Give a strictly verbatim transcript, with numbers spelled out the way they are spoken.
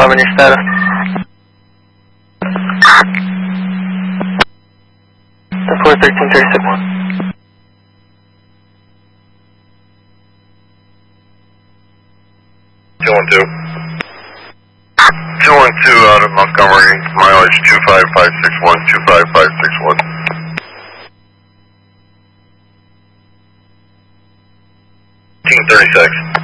eleven, your status. four thirteen thirty-six. two one two. two one two out of Montgomery, mileage two five five six one, two five five six one. Team thirty-six.